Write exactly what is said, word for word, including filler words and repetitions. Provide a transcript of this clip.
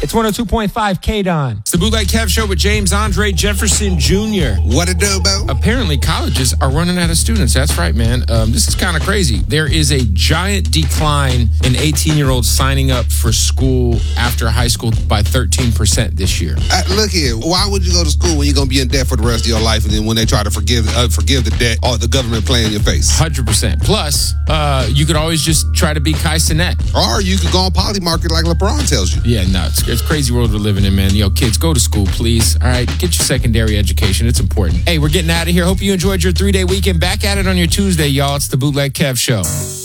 It's one oh two point five K-Don. It's the Bootleg Kev Show with James Andre Jefferson Junior What it do, Bo? Apparently, colleges are running out of students. That's right, man. Um, this is kind of crazy. There is a giant decline in eighteen-year-olds signing up for school after high school by thirteen percent this year. Uh, look here. Why would you go to school when you're going to be in debt for the rest of your life, and then when they try to forgive uh, forgive the debt, or the government play in your face? one hundred percent. Plus, uh, you could always just try to be Kai Cenat. Or you could go on Polymarket like LeBron tells you. Yeah, no, it's, it's a crazy world we're living in, man. Yo, kids, go to school, please. All right, get your secondary education. It's important. Hey, we're getting out of here. Hope you enjoyed your three-day weekend. Back at it on your Tuesday, y'all. It's the Bootleg Kev Show.